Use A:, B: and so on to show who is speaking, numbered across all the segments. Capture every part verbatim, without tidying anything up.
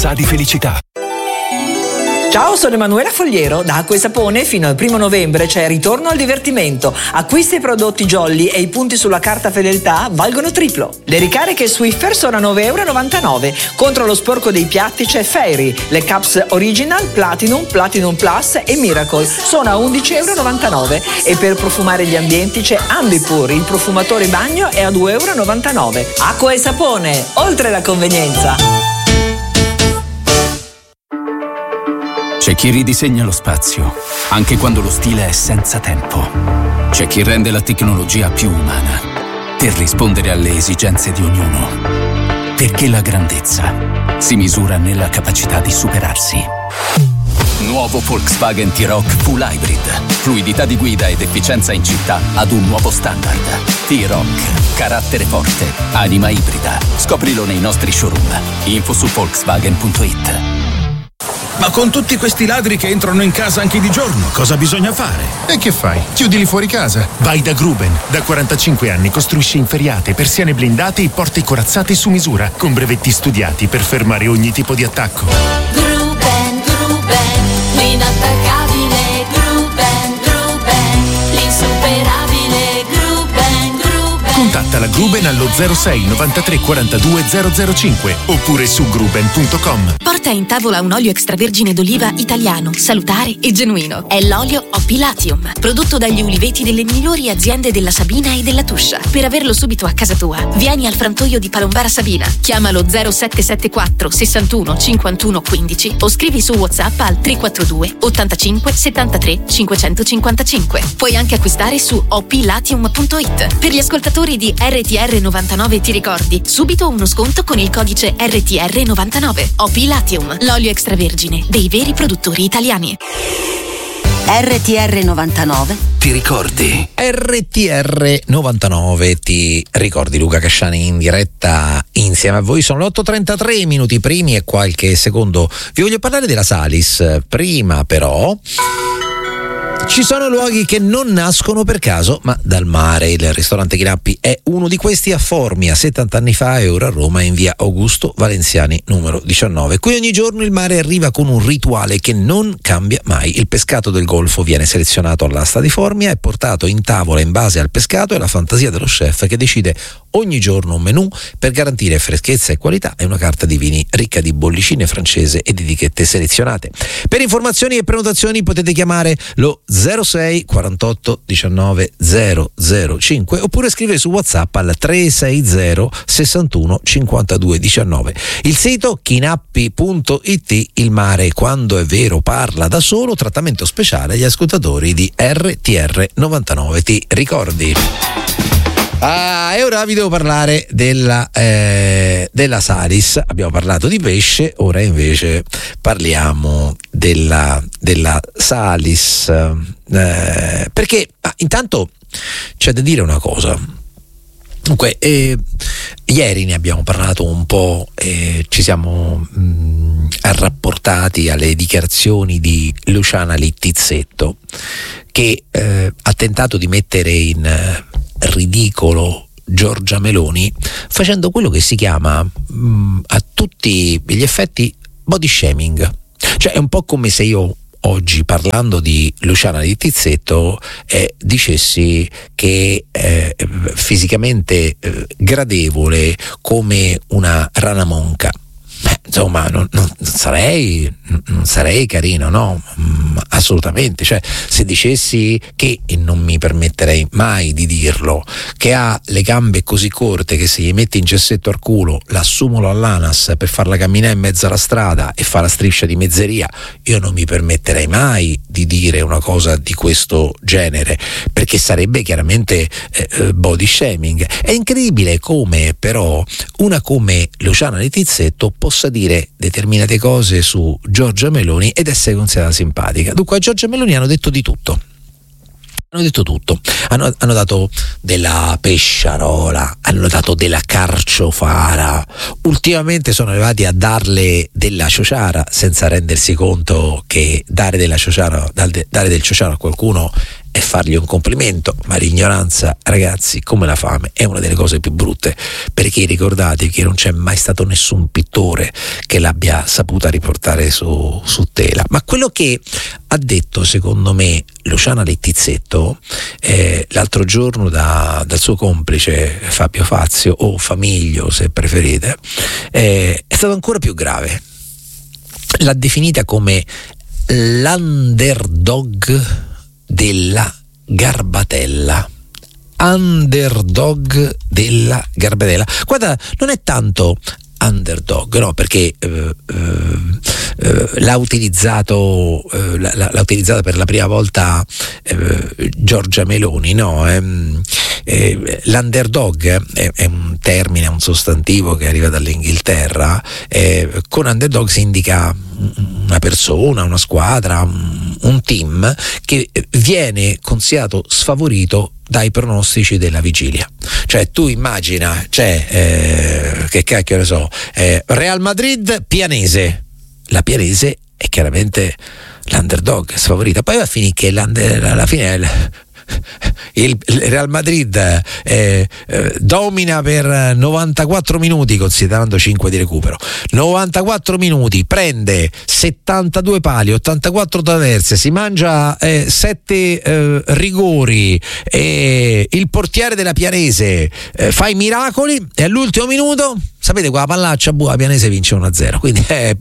A: Sa di felicità.
B: Ciao, sono Emanuela Fogliero. Da Acqua e Sapone fino al primo novembre c'è Ritorno al divertimento. Acquisti i prodotti Jolly e i punti sulla carta fedeltà valgono triplo. Le ricariche Swiffer sono a nove virgola novantanove euro. Contro lo sporco dei piatti c'è Fairy. Le Cups Original, Platinum, Platinum Plus e Miracle sono a undici virgola novantanove euro. E per profumare gli ambienti c'è Ambipur. Il profumatore bagno è a due virgola novantanove euro. Acqua e Sapone, oltre la convenienza.
C: C'è chi ridisegna lo spazio, anche quando lo stile è senza tempo. C'è chi rende la tecnologia più umana, per rispondere alle esigenze di ognuno. Perché la grandezza si misura nella capacità di superarsi. Nuovo Volkswagen T-Roc Full Hybrid. Fluidità di guida ed efficienza in città ad un nuovo standard. T-Roc. Carattere forte. Anima ibrida. Scoprilo nei nostri showroom. Info su Volkswagen punto it.
D: Ma con tutti questi ladri che entrano in casa anche di giorno, cosa bisogna fare?
E: E che fai? Chiudili fuori casa. Vai da Gruben. Da quarantacinque anni costruisce inferriate, persiane blindate e porte corazzate su misura, con brevetti studiati per fermare ogni tipo di attacco.
F: Gruben, Gruben, l'inattaccabile Gruben, Gruben, l'insuperabile Gruben, Gruben.
E: Contatta la Gruben allo zero sei novantatré quarantadue zero zero cinque oppure su gruben punto com.
G: Porta in tavola un olio extravergine d'oliva italiano, salutare e genuino. È l'olio Opilatium, prodotto dagli uliveti delle migliori aziende della Sabina e della Tuscia. Per averlo subito a casa tua, vieni al frantoio di Palombara Sabina. Chiamalo zero sette sette quattro sessantuno cinquantuno quindici o scrivi su WhatsApp al tre quattro due ottantacinque settantatré cinquecentocinquantacinque. Puoi anche acquistare su opilatium punto it. Per gli ascoltatori di R T R novantanove ti ricordi, subito uno sconto con il codice R T R novantanove. Opilatium, l'olio extravergine dei veri produttori italiani.
H: R T R novantanove
A: Ti ricordi?
I: R T R novantanove ti ricordi. Luca Casciani in diretta insieme a voi. Sono le otto e trentatré, minuti primi e qualche secondo. Vi voglio parlare della Salis. Prima però ci sono luoghi che non nascono per caso, ma dal mare. Il ristorante Chinappi è uno di questi a Formia, settanta anni fa, e ora a Roma in via Augusto Valenziani numero diciannove. Qui ogni giorno il mare arriva con un rituale che non cambia mai. Il pescato del Golfo viene selezionato all'asta di Formia e portato in tavola in base al pescato e alla fantasia dello chef, che decide ogni giorno un menù per garantire freschezza e qualità e una carta di vini ricca di bollicine francese ed etichette selezionate. Per informazioni e prenotazioni potete chiamare lo zero sei quarantotto diciannove zero zero cinque oppure scrivere su WhatsApp al tre sei zero sessantuno cinquantadue diciannove. Il sito chinappi punto it. Il mare, quando è vero, parla da solo. Trattamento speciale agli ascoltatori di R T R novantanove. Ti ricordi? Ah, e ora vi devo parlare della, eh, della Salis. Abbiamo parlato di pesce, ora invece parliamo della, della Salis. Eh, perché ah, intanto c'è da dire una cosa. Dunque, eh, ieri ne abbiamo parlato un po', eh, ci siamo mh, rapportati alle dichiarazioni di Luciana Littizzetto, che eh, ha tentato di mettere in eh, ridicolo Giorgia Meloni facendo quello che si chiama mh, a tutti gli effetti body shaming. Cioè è un po' come se io oggi, parlando di Luciana Littizzetto, eh, dicessi che è eh, fisicamente eh, gradevole come una rana monca. Beh, insomma, non, non sarei non sarei carino, no? Mm, assolutamente. Cioè, se dicessi che, e non mi permetterei mai di dirlo, che ha le gambe così corte che se gli metti in gessetto al culo l'assumulo all'ANAS per farla camminare in mezzo alla strada e fa la striscia di mezzeria, io non mi permetterei mai di dire una cosa di questo genere, perché sarebbe chiaramente eh, body shaming. È incredibile come però una come Luciana Littizzetto possa dire determinate cose su Giorgia Meloni ed essere considerata simpatica. Dunque a Giorgia Meloni hanno detto di tutto. Hanno detto tutto, hanno, hanno dato della pesciarola, hanno dato della carciofara, ultimamente sono arrivati a darle della ciociara senza rendersi conto che dare della ciociara, dare del ciociara a qualcuno e fargli un complimento, ma l'ignoranza, ragazzi, come la fame, è una delle cose più brutte, perché ricordate che non c'è mai stato nessun pittore che l'abbia saputa riportare su, su tela. Ma quello che ha detto, secondo me, Luciana Littizzetto eh, l'altro giorno da, dal suo complice Fabio Fazio, o Famiglio se preferite, eh, è stato ancora più grave. L'ha definita come l'underdog della Garbatella. Underdog della Garbatella. Guarda, non è tanto underdog, no, perché eh, eh, l'ha utilizzato eh, l'ha, l'ha utilizzato per la prima volta eh, Giorgia Meloni, no? Ehm, eh, l'underdog è, è un termine, un sostantivo che arriva dall'Inghilterra. Eh, con underdog si indica una persona, una squadra, un, un team che viene considerato sfavorito dai pronostici della vigilia. Cioè tu immagina, c'è eh, che cacchio ne so, eh, Real Madrid Pianese, la Pianese è chiaramente l'underdog sfavorita, poi va a finire che alla fine il, il Real Madrid eh, eh, domina per novantaquattro minuti, considerando cinque di recupero, novantaquattro minuti, prende settantadue pali, ottantaquattro traverse, si mangia eh, sette eh, rigori, e il portiere della Pianese eh, fa i miracoli, e all'ultimo minuto, sapete, quella pallaccia buona, la Pianese vince uno a zero. Quindi eh,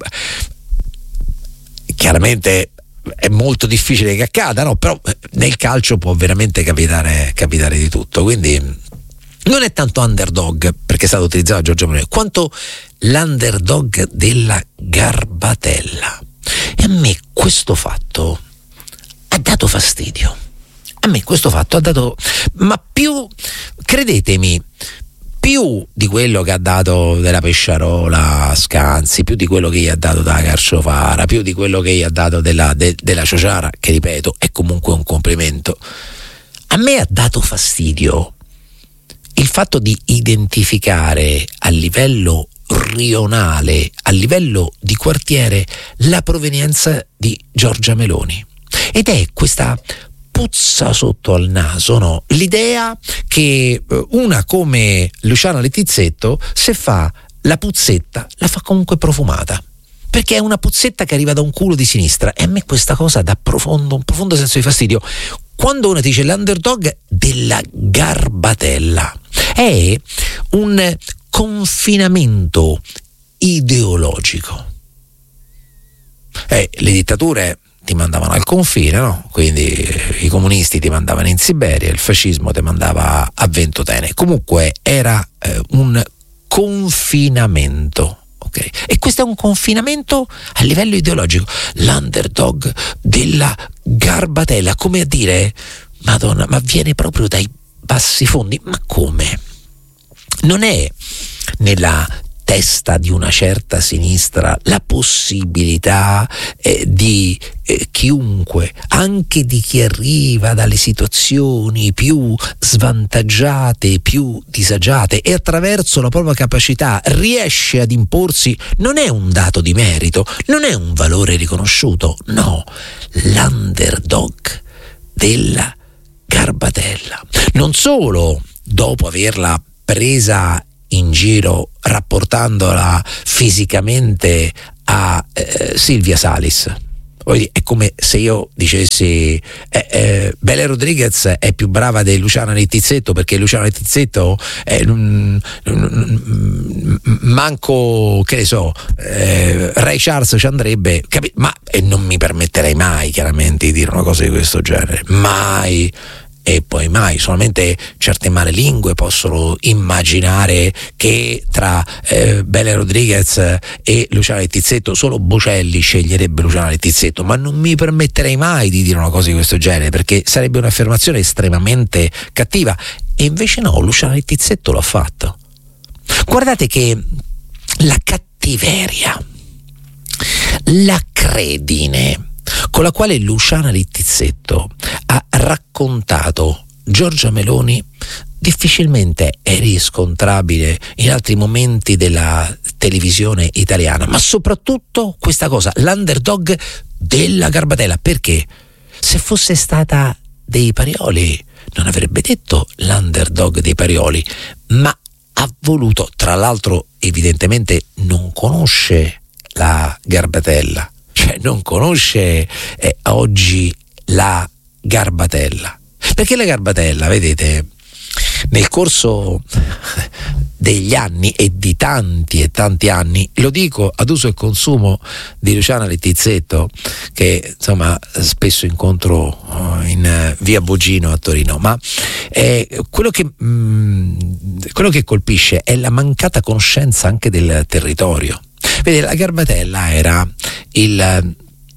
I: chiaramente è molto difficile che accada, no? Però nel calcio può veramente capitare, capitare di tutto, quindi non è tanto underdog, perché è stato utilizzato Giorgio Meloni, quanto l'underdog della Garbatella. E a me questo fatto ha dato fastidio. A me questo fatto ha dato, ma più, credetemi, più di quello che ha dato della Pesciarola Scanzi, più di quello che gli ha dato da Carciofara, più di quello che gli ha dato della, de, della Ciociara, che ripeto è comunque un complimento. A me ha dato fastidio il fatto di identificare a livello rionale, a livello di quartiere, la provenienza di Giorgia Meloni. Ed è questa puzza sotto al naso, no? L'idea che una come Luciana Littizzetto, se fa la puzzetta, la fa comunque profumata, perché è una puzzetta che arriva da un culo di sinistra, e a me questa cosa dà profondo, un profondo senso di fastidio. Quando uno dice l'underdog della Garbatella, è un confinamento ideologico. Eh, le dittature ti mandavano al confine, no? Quindi eh, i comunisti ti mandavano in Siberia, il fascismo ti mandava a Ventotene. Comunque era eh, un confinamento, ok? E questo è un confinamento a livello ideologico. L'underdog della Garbatella, come a dire, Madonna, ma viene proprio dai bassi fondi. Ma come? Non è nella testa di una certa sinistra la possibilità eh, di eh, chiunque, anche di chi arriva dalle situazioni più svantaggiate, più disagiate, e attraverso la propria capacità riesce ad imporsi, non è un dato di merito, non è un valore riconosciuto, no, l'underdog della Garbatella. Non solo dopo averla presa in giro rapportandola fisicamente a eh, Silvia Salis, è come se io dicessi eh, eh, Bele Rodriguez è più brava di Luciana Littizzetto, perché Luciana Littizzetto è, mm, mm, manco che ne so eh, Ray Charles ci andrebbe, capi- ma e non mi permetterei mai chiaramente di dire una cosa di questo genere, mai. E poi mai, solamente certe malelingue possono immaginare che tra eh, Bele Rodriguez e Luciana Littizzetto solo Bocelli sceglierebbe Luciana Littizzetto, ma non mi permetterei mai di dire una cosa di questo genere, perché sarebbe un'affermazione estremamente cattiva. E invece no, Luciana Littizzetto l'ha fatto. Guardate che la cattiveria, l'acredine con la quale Luciana Littizzetto ha raccontato Giorgia Meloni difficilmente è riscontrabile in altri momenti della televisione italiana, ma soprattutto questa cosa, l'underdog della Garbatella, perché se fosse stata dei Parioli non avrebbe detto l'underdog dei Parioli, ma ha voluto, tra l'altro evidentemente non conosce la Garbatella, cioè non conosce eh, oggi la Garbatella, perché la Garbatella, vedete, nel corso degli anni e di tanti e tanti anni, lo dico ad uso e consumo di Luciana Littizzetto, che insomma spesso incontro in via Bogino a Torino, ma eh, quello che mh, quello che colpisce è la mancata conoscenza anche del territorio. Vedete, la Garbatella era il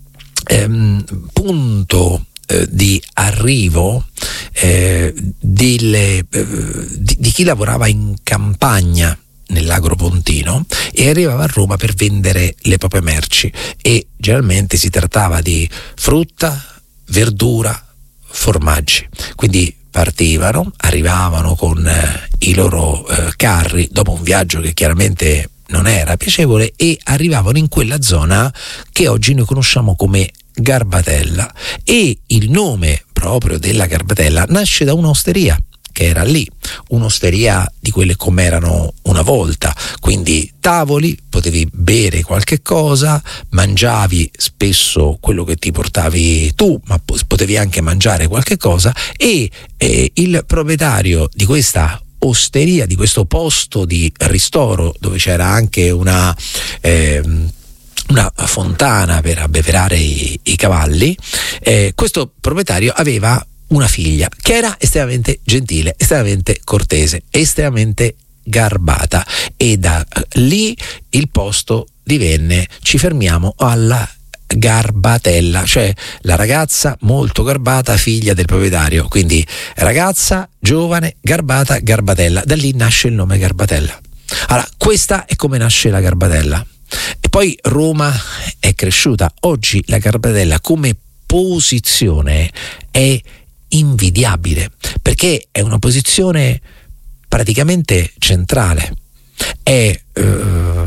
I: ehm, punto di arrivo eh, delle, eh, di, di chi lavorava in campagna nell'Agropontino e arrivava a Roma per vendere le proprie merci, e generalmente si trattava di frutta, verdura, formaggi. Quindi partivano, arrivavano con eh, i loro eh, carri dopo un viaggio che chiaramente non era piacevole, e arrivavano in quella zona che oggi noi conosciamo come Garbatella, e il nome proprio della Garbatella nasce da un'osteria che era lì, un'osteria di quelle come erano una volta, quindi tavoli, potevi bere qualche cosa, mangiavi spesso quello che ti portavi tu, ma potevi anche mangiare qualche cosa, e eh, il proprietario di questa osteria, di questo posto di ristoro, dove c'era anche una eh, una fontana per abbeverare i, i cavalli, eh, questo proprietario aveva una figlia che era estremamente gentile, estremamente cortese, estremamente garbata, e da lì il posto divenne: ci fermiamo alla Garbatella, cioè la ragazza molto garbata, figlia del proprietario, quindi ragazza giovane, garbata, Garbatella. Da lì nasce il nome Garbatella. Allora, questa è come nasce la Garbatella. E poi Roma è cresciuta. Oggi la Garbatella come posizione è invidiabile, perché è una posizione praticamente centrale. È eh,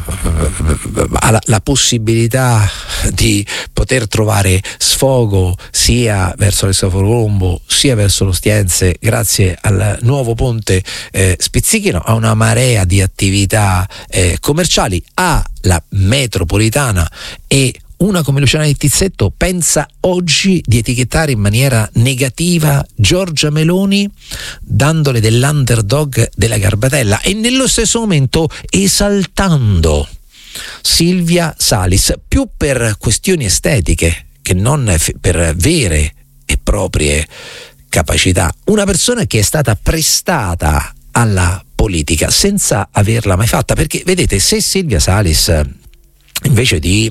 I: ha la, la possibilità di poter trovare sfogo sia verso l'Estoforo Colombo sia verso l'Ostiense, grazie al nuovo ponte eh, Spizzichino, a una marea di attività eh, commerciali, ha la metropolitana, e una come Luciana Littizzetto pensa oggi di etichettare in maniera negativa Giorgia Meloni, dandole dell'underdog della Garbatella, e nello stesso momento esaltando Silvia Salis, più per questioni estetiche che non per vere e proprie capacità. Una persona che è stata prestata alla politica senza averla mai fatta, perché vedete, se Silvia Salis invece di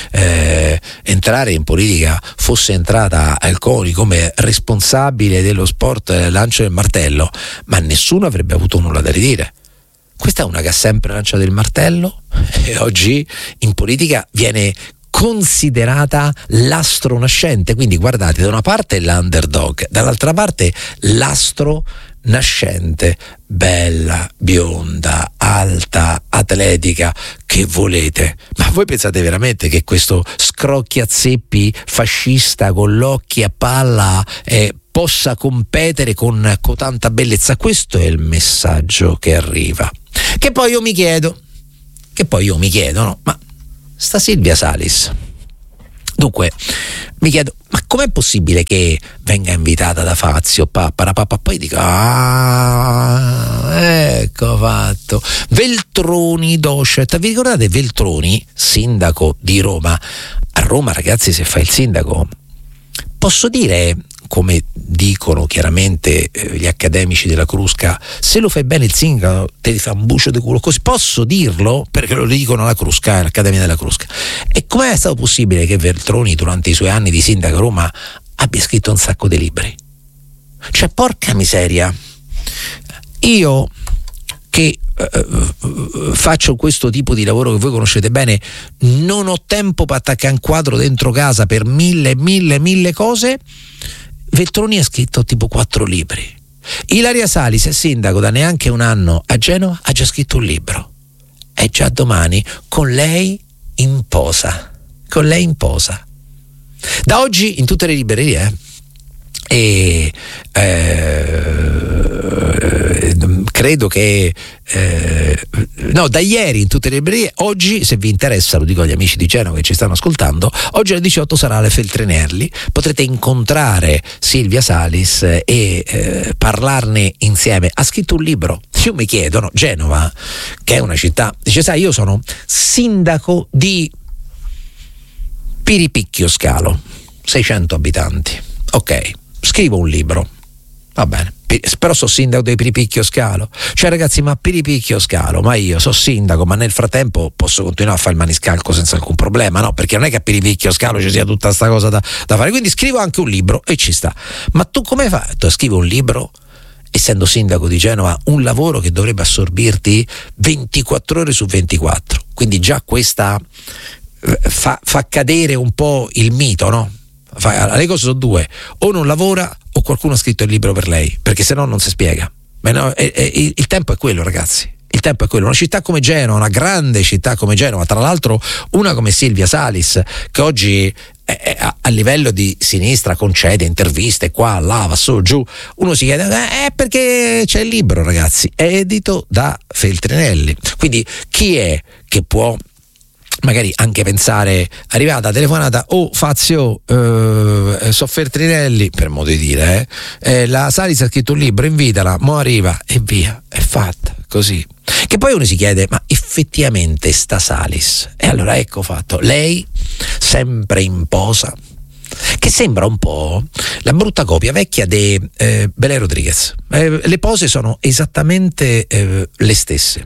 I: eh, entrare in politica fosse entrata al CONI come responsabile dello sport lancio del martello, ma nessuno avrebbe avuto nulla da ridire. Questa è una che ha sempre lanciato il martello e oggi in politica viene considerata l'astro nascente. Quindi guardate, da una parte l'underdog, dall'altra parte l'astro nascente, bella, bionda, alta, atletica, che volete? Ma voi pensate veramente che questo scrocchiazzeppi fascista con gli occhi a palla eh, possa competere con cotanta bellezza? Questo è il messaggio che arriva. Che poi io mi chiedo, che poi io mi chiedo, no? Ma sta Silvia Salis, dunque mi chiedo, ma com'è possibile che venga invitata da Fazio, papparapapà, poi dica ah, ecco fatto, Veltroni docet. Vi ricordate Veltroni, sindaco di Roma? A Roma, ragazzi, se fa il sindaco, posso dire, come dicono chiaramente eh, gli accademici della Crusca, se lo fai bene il sindaco te fa un bucio di culo, così posso dirlo perché lo dicono alla Crusca, all'Accademia della Crusca. E com'è stato possibile che Veltroni durante i suoi anni di sindaco a Roma abbia scritto un sacco di libri? Cioè, porca miseria, io che eh, faccio questo tipo di lavoro che voi conoscete bene, non ho tempo per attaccare un quadro dentro casa per mille, mille, mille cose. Veltroni ha scritto tipo quattro libri. Ilaria Salis è sindaco da neanche un anno a Genova, ha già scritto un libro. È già domani con lei in posa. Con lei in posa. Da oggi in tutte le librerie e eh, credo che eh, no, da ieri in tutte le librerie. Oggi, se vi interessa, lo dico agli amici di Genova che ci stanno ascoltando, oggi alle diciotto sarà alle Feltrinelli, potrete incontrare Silvia Salis e eh, parlarne insieme. Ha scritto un libro. Io mi chiedo, no, Genova, che è una città, dice, sai, io sono sindaco di Piripicchio Scalo, seicento abitanti, ok, scrivo un libro, va bene, però sono sindaco di Piripicchio Scalo. Cioè ragazzi, ma Piripicchio Scalo, ma io sono sindaco, ma nel frattempo posso continuare a fare il maniscalco senza alcun problema, no? Perché non è che a Piripicchio Scalo ci sia tutta sta cosa da, da fare. Quindi scrivo anche un libro e ci sta. Ma tu come fai? Tu scrivi un libro, essendo sindaco di Genova, un lavoro che dovrebbe assorbirti ventiquattro ore su ventiquattro. Quindi già questa fa, fa cadere un po' il mito, no? Fa, le cose sono due: o non lavora o qualcuno ha scritto il libro per lei, perché se no non si spiega. Ma no, è, è, il tempo è quello, ragazzi. Il tempo è quello. Una città come Genova, una grande città come Genova, tra l'altro una come Silvia Salis, che oggi è, è, a, a livello di sinistra concede interviste qua, là, va su, giù, uno si chiede, eh, è perché c'è il libro, ragazzi, è edito da Feltrinelli. Quindi chi è che può magari anche pensare, arrivata telefonata, oh Fazio, eh, so Feltrinelli, per modo di dire, eh, eh, la Salis ha scritto un libro, invitala, mo arriva, e via, è fatta così. Che poi uno si chiede, ma effettivamente sta Salis? E allora ecco fatto, lei sempre in posa, che sembra un po' la brutta copia vecchia di eh, Belen Rodriguez. Eh, le pose sono esattamente eh, le stesse.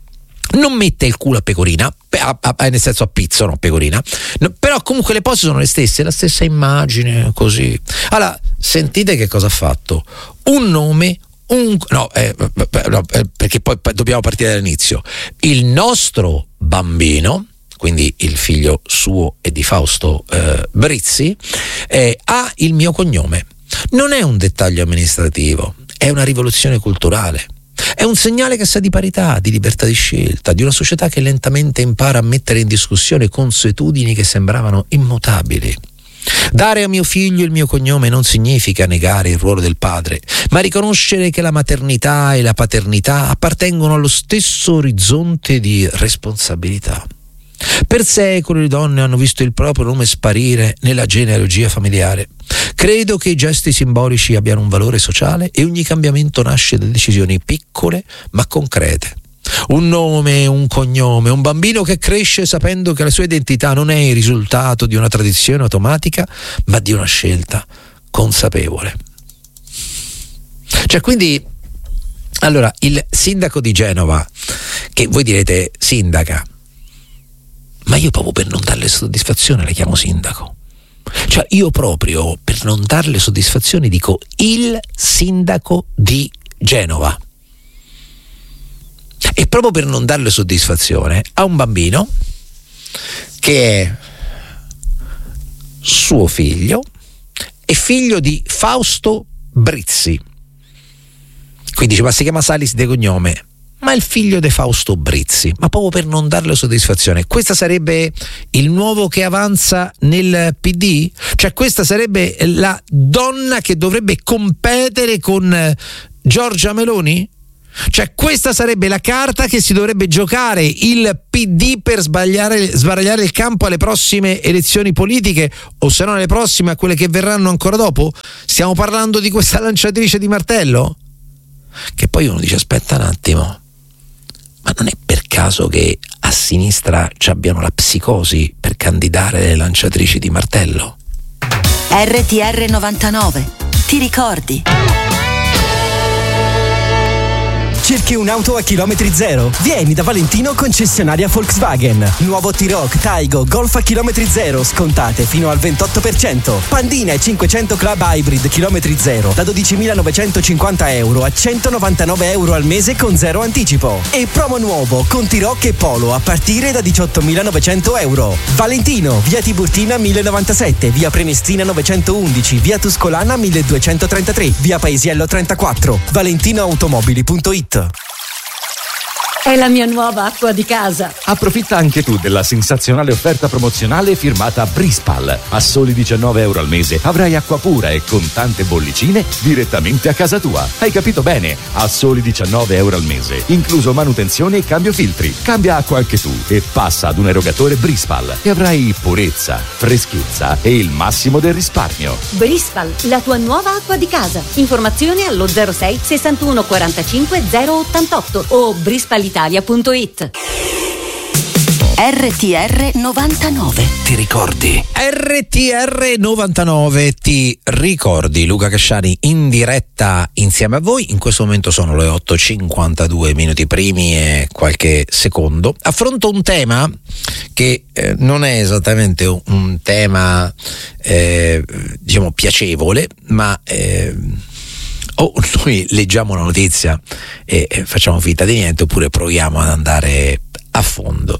I: Non mette il culo a pecorina, a, a, nel senso a pizzo, no, pecorina, no, però comunque le pose sono le stesse, la stessa immagine, così. Allora, sentite che cosa ha fatto. Un nome, un no, eh, no eh, perché poi dobbiamo partire dall'inizio. Il nostro bambino, quindi il figlio suo e di Fausto eh, Brizzi, eh, ha il mio cognome. Non è un dettaglio amministrativo, è una rivoluzione culturale. È un segnale che sa di parità, di libertà di scelta, di una società che lentamente impara a mettere in discussione consuetudini che sembravano immutabili. Dare a mio figlio il mio cognome non significa negare il ruolo del padre, ma riconoscere che la maternità e la paternità appartengono allo stesso orizzonte di responsabilità. Per secoli le donne hanno visto il proprio nome sparire nella genealogia familiare. Credo che i gesti simbolici abbiano un valore sociale e ogni cambiamento nasce da decisioni piccole ma concrete. Un nome, un cognome, un bambino che cresce sapendo che la sua identità non è il risultato di una tradizione automatica, ma di una scelta consapevole. Cioè, quindi, allora, il sindaco di Genova, che voi direte sindaca, ma io proprio per non darle soddisfazione le chiamo sindaco. Cioè io proprio per non darle soddisfazione dico il sindaco di Genova. E proprio per non darle soddisfazione a un bambino che è suo figlio e figlio di Fausto Brizzi. Quindi dice, ma si chiama Salis de cognome, ma è il figlio di Fausto Brizzi, ma proprio per non darle soddisfazione. Questa sarebbe il nuovo che avanza nel P D? Cioè questa sarebbe la donna che dovrebbe competere con Giorgia Meloni? Cioè questa sarebbe la carta che si dovrebbe giocare il P D per sbagliare, sbaragliare il campo alle prossime elezioni politiche, o se no alle prossime, a quelle che verranno ancora dopo? Stiamo parlando di questa lanciatrice di martello? Che poi uno dice, aspetta un attimo, ma non è per caso che a sinistra ci abbiano la psicosi per candidare le lanciatrici di martello?
H: R T R novantanove, ti ricordi?
A: Cerchi un'auto a chilometri zero? Vieni da Valentino concessionaria Volkswagen. Nuovo T-Roc, Taigo, Golf a chilometri zero, scontate fino al ventotto per cento. Pandina e cinquecento Club Hybrid chilometri zero da dodicimilanovecentocinquanta euro a centonovantanove euro al mese con zero anticipo. E promo nuovo con T-Roc e Polo a partire da diciottomilanovecento euro. Valentino, via Tiburtina mille novantasette, via Prenestina novecentoundici, via Tuscolana milleduecentotrentatré, via Paesiello trentaquattro. valentinoautomobili punto it.
J: È la mia nuova acqua di casa.
K: Approfitta anche tu della sensazionale offerta promozionale firmata Brispal. A soli diciannove euro al mese avrai acqua pura e con tante bollicine direttamente a casa tua. Hai capito bene? A soli diciannove euro al mese, incluso manutenzione e cambio filtri. Cambia acqua anche tu e passa ad un erogatore Brispal e avrai purezza, freschezza e il massimo del risparmio.
J: Brispal, la tua nuova acqua di casa. Informazioni allo zero sei sessantuno quarantacinque zero ottantotto o brispal italia punto it.
H: R T R novantanove.
C: Ti ricordi?
I: R T R novantanove ti ricordi? Luca Casciani in diretta insieme a voi. In questo momento sono le otto e cinquantadue minuti primi e qualche secondo. Affronto un tema che eh, non è esattamente un, un tema eh, diciamo piacevole, ma eh, o noi leggiamo una notizia e, e facciamo finta di niente, oppure proviamo ad andare a fondo.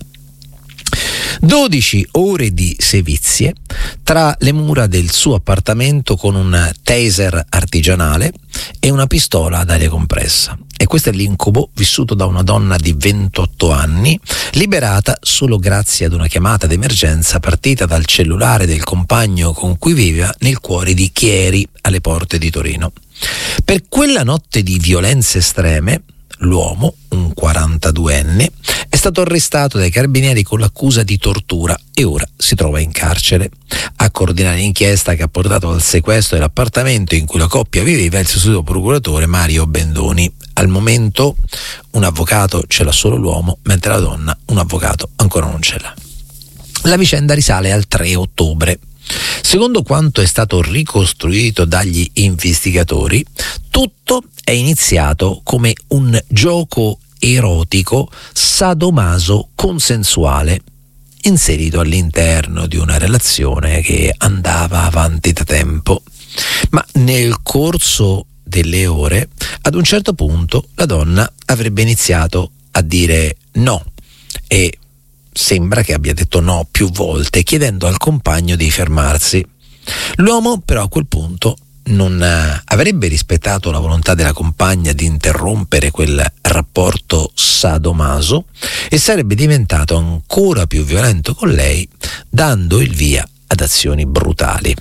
I: dodici ore di sevizie tra le mura del suo appartamento con un taser artigianale e una pistola ad aria compressa. E questo è l'incubo vissuto da una donna di ventotto anni, liberata solo grazie ad una chiamata d'emergenza partita dal cellulare del compagno con cui viveva nel cuore di Chieri, alle porte di Torino. Per quella notte di violenze estreme, l'uomo, un quarantaduenne, è stato arrestato dai carabinieri con l'accusa di tortura e ora si trova in carcere. A coordinare l'inchiesta che ha portato al sequestro dell'appartamento in cui la coppia viveva il sostituto procuratore Mario Bendoni. Al momento un avvocato ce l'ha solo l'uomo, mentre la donna un avvocato ancora non ce l'ha. La vicenda risale al tre ottobre. Secondo quanto è stato ricostruito dagli investigatori, tutto è iniziato come un gioco erotico sadomaso consensuale inserito all'interno di una relazione che andava avanti da tempo. Ma nel corso delle ore, ad un certo punto, la donna avrebbe iniziato a dire no e sembra che abbia detto no più volte, chiedendo al compagno di fermarsi. L'uomo però a quel punto non avrebbe rispettato la volontà della compagna di interrompere quel rapporto sadomaso e sarebbe diventato ancora più violento con lei, dando il via ad azioni brutali.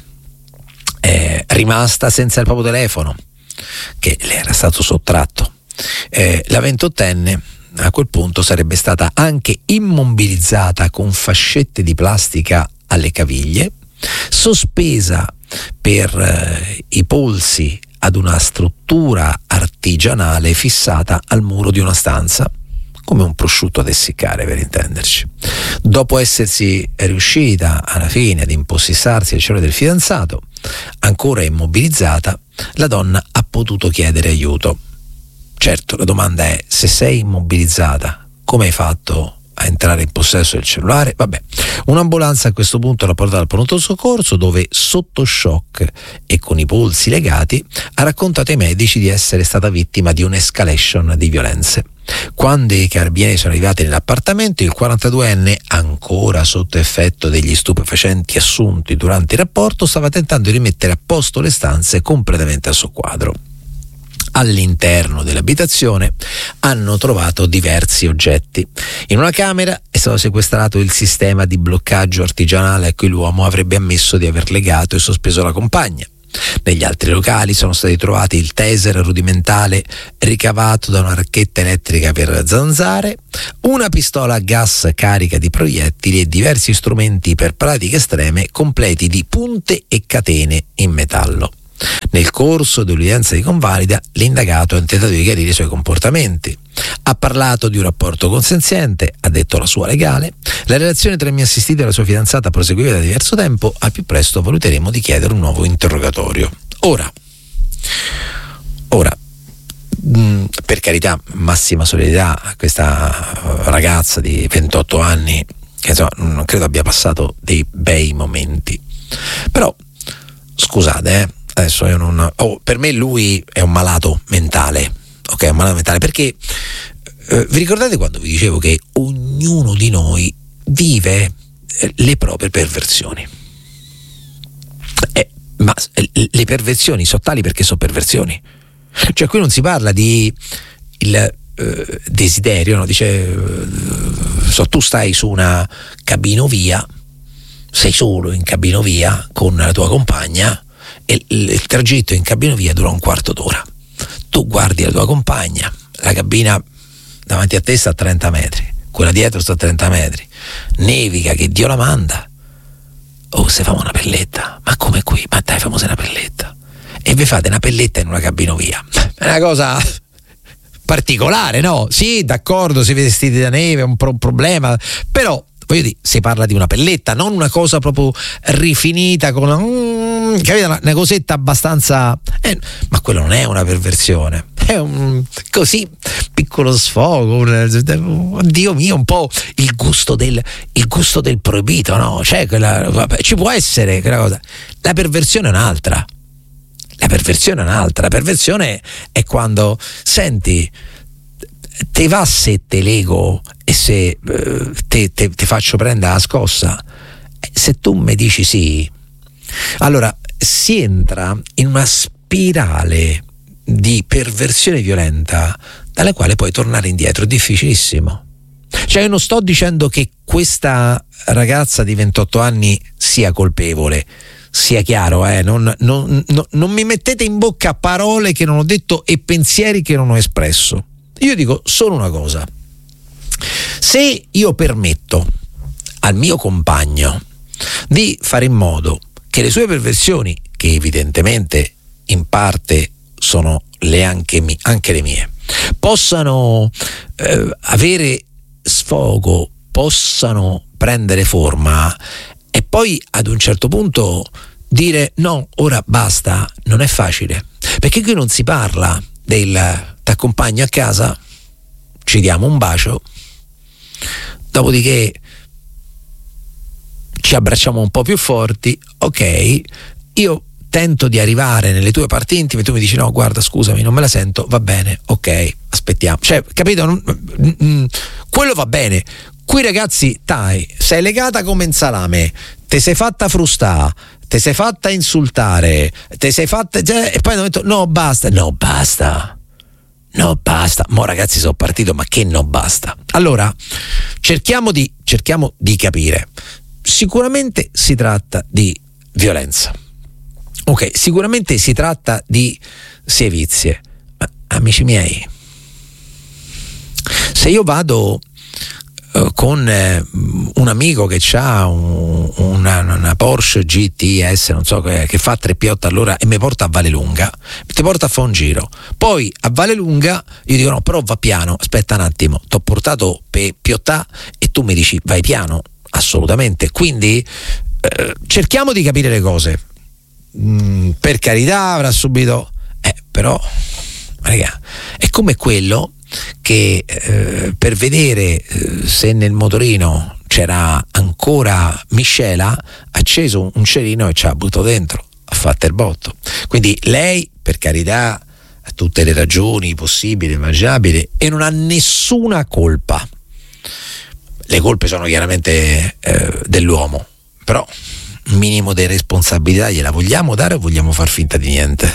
I: È rimasta senza il proprio telefono, che le era stato sottratto. Eh, la ventottenne a quel punto sarebbe stata anche immobilizzata con fascette di plastica alle caviglie, sospesa per eh, i polsi ad una struttura artigianale fissata al muro di una stanza, come un prosciutto ad essiccare, per intenderci. Dopo essersi riuscita alla fine ad impossessarsi del cellulare del fidanzato, ancora immobilizzata, la donna ha potuto chiedere aiuto. Certo, la domanda è: se sei immobilizzata, come hai fatto a entrare in possesso del cellulare? Vabbè, un'ambulanza a questo punto l'ha portata al pronto soccorso, dove sotto shock e con i polsi legati ha raccontato ai medici di essere stata vittima di un'escalation di violenze. Quando i carabinieri sono arrivati nell'appartamento, il quarantaduenne, ancora sotto effetto degli stupefacenti assunti durante il rapporto, stava tentando di rimettere a posto le stanze completamente a soqquadro. All'interno dell'abitazione hanno trovato diversi oggetti. In una camera è stato sequestrato il sistema di bloccaggio artigianale a cui l'uomo avrebbe ammesso di aver legato e sospeso la compagna. Negli altri locali sono stati trovati il taser rudimentale ricavato da una racchetta elettrica per zanzare, una pistola a gas carica di proiettili e diversi strumenti per pratiche estreme completi di punte e catene in metallo. Nel corso dell'udienza di convalida, l'indagato ha tentato di chiarire i suoi comportamenti. Ha parlato di un rapporto consenziente, ha detto la sua legale. La relazione tra i miei assistiti e la sua fidanzata proseguiva da diverso tempo. Al più presto valuteremo di chiedere un nuovo interrogatorio. Ora, ora, mh, per carità, massima solidarietà a questa ragazza di ventotto anni, che insomma non credo abbia passato dei bei momenti. Però, scusate, eh. Adesso io non. Oh, per me lui è un malato mentale, ok? Un malato mentale perché eh, vi ricordate quando vi dicevo che ognuno di noi vive eh, le proprie perversioni? Eh, ma eh, le perversioni sono tali perché sono perversioni. Cioè, qui non si parla di il eh, desiderio, no? Dice eh, so, tu stai su una cabinovia, sei solo in cabinovia con la tua compagna e il, il tragitto in cabinovia dura un quarto d'ora. Tu guardi la tua compagna, la cabina davanti a te sta a trenta metri, quella dietro sta a trenta metri, nevica che Dio la manda. Oh, se famo una pelletta, ma come qui? Ma dai, famo una pelletta. E vi fate una pelletta in una cabinovia. È una cosa particolare, no? Sì, d'accordo, si vestiti da neve, è un, pro- un problema, però voglio dire, si parla di una pelletta, non una cosa proprio rifinita con una, mm, capite, una, una cosetta abbastanza eh, ma quello non è una perversione, è un così piccolo sfogo, un, Dio mio, un po' il gusto del il gusto del proibito, no? Cioè quella, vabbè, ci può essere quella cosa. La perversione è un'altra. La perversione è un'altra. La perversione è quando senti te va se te lego e se eh, te, te, te faccio prendere la scossa. Se tu mi dici sì, allora si entra in una spirale di perversione violenta dalla quale poi tornare indietro è difficilissimo. Cioè io non sto dicendo che questa ragazza di ventotto anni sia colpevole, sia chiaro, eh? non, non, non, non mi mettete in bocca parole che non ho detto e pensieri che non ho espresso. Io dico solo una cosa: se io permetto al mio compagno di fare in modo che le sue perversioni, che evidentemente in parte sono le anche, mi, anche le mie, possano eh, avere sfogo, possano prendere forma, e poi ad un certo punto dire no, ora basta, non è facile, perché qui non si parla del t'accompagno a casa, ci diamo un bacio, dopodiché ci abbracciamo un po' più forti, ok, io tento di arrivare nelle tue parti intime, tu mi dici no, guarda, scusami, non me la sento, va bene, ok, aspettiamo, cioè, capito? Non, mm, quello va bene. Qui ragazzi, dai, sei legata come in salame, te sei fatta frustare, te sei fatta insultare, te sei fatta, cioè, e poi hanno detto no, basta, no, basta. No, basta. Mo ragazzi, sono partito, ma che no, basta. Allora, cerchiamo di cerchiamo di capire. Sicuramente si tratta di violenza. Ok, sicuramente si tratta di sevizie. Ma amici miei, se io vado uh, con uh, un amico che ha un, una, una Porsche G T S, non so che, che fa tre P otto all'ora e mi porta a Vallelunga, ti porta a fare un giro, poi a Vallelunga io dico no, però va piano, aspetta un attimo, ti ho portato per piottà e tu mi dici vai piano, assolutamente, quindi uh, cerchiamo di capire le cose. Mm, per carità, avrà subito eh, però raga, è come quello che eh, per vedere eh, se nel motorino c'era ancora miscela ha acceso un cerino e ci ha buttato dentro, ha fatto il botto. Quindi lei, per carità, ha tutte le ragioni possibili, immaginabili, e non ha nessuna colpa. Le colpe sono chiaramente eh, dell'uomo, però un minimo di responsabilità gliela vogliamo dare o vogliamo far finta di niente?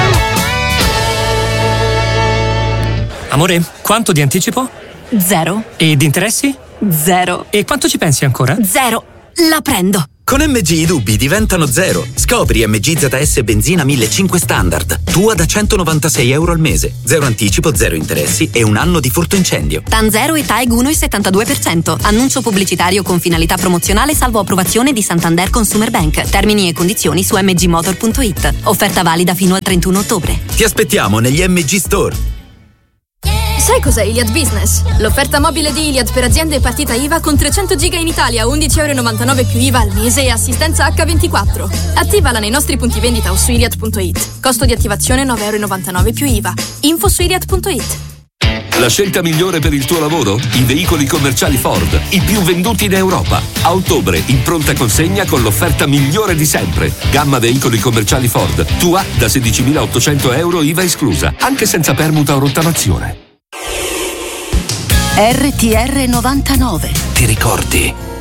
L: Amore, quanto di anticipo?
M: Zero.
L: E di interessi?
M: Zero.
L: E quanto ci pensi ancora?
M: Zero. La prendo.
N: Con M G i dubbi diventano zero. Scopri M G Z S benzina millecinquecento standard. Tua da centonovantasei euro al mese. Zero anticipo, zero interessi e un anno di furto incendio.
M: TAN zero e TAEG uno virgola settantadue per cento. Annuncio pubblicitario con finalità promozionale salvo approvazione di Santander Consumer Bank. Termini e condizioni su m g motor punto i t. Offerta valida fino al trentuno ottobre.
N: Ti aspettiamo negli M G Store.
O: Sai cos'è Iliad Business? L'offerta mobile di Iliad per aziende partita I V A con trecento giga in Italia, undici euro e novantanove più I V A al mese e assistenza acca ventiquattro. Attivala nei nostri punti vendita o su iliad punto it. Costo di attivazione nove euro e novantanove più I V A. Info su iliad punto it.
P: La scelta migliore per il tuo lavoro? I veicoli commerciali Ford, i più venduti in Europa. A ottobre, in pronta consegna con l'offerta migliore di sempre. Gamma veicoli commerciali Ford, tua da sedicimilaottocento euro I V A esclusa, anche senza permuta o rottamazione.
H: R T R novantanove.
C: Ti ricordi?